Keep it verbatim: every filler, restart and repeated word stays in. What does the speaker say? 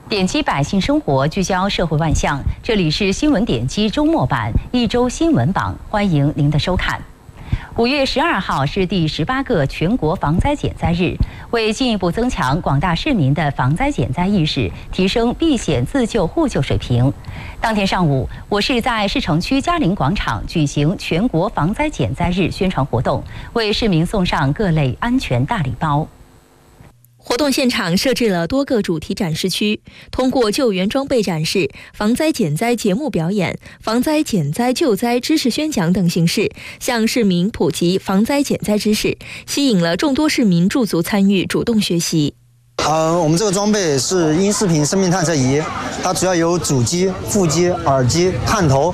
点击百姓生活，聚焦社会万象。这里是新闻点击周末版一周新闻榜，欢迎您的收看。五月十二号是第十八个全国防灾减灾日，为进一步增强广大市民的防灾减灾意识，提升避险自救互救水平。当天上午，我市在市城区嘉陵广场举行全国防灾减灾日宣传活动，为市民送上各类安全大礼包。 活动现场设置了多个主题展示区，通过救援装备展示、防灾减灾节目表演、防灾减灾救灾知识宣讲等形式，向市民普及防灾减灾知识，吸引了众多市民驻足参与，主动学习。 呃，我们这个装备是音视频生命探测仪，它主要有主机、副机、耳机、探头